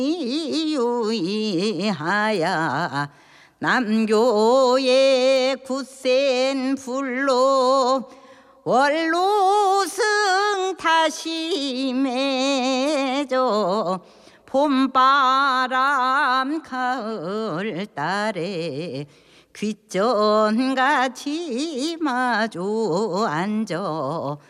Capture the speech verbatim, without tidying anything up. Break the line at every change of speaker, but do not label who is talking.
유의하야 남교의 굳센 불로 원로승 다시 맺어 봄바람 가을달에 귓전같이 마주 앉아